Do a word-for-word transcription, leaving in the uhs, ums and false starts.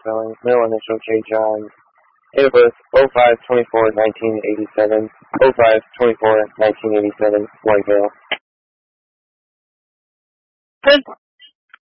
spelling. Middle initial J. John. Date of birth oh five twenty-four nineteen eighty-seven. oh five twenty-four nineteen eighty-seven. White male.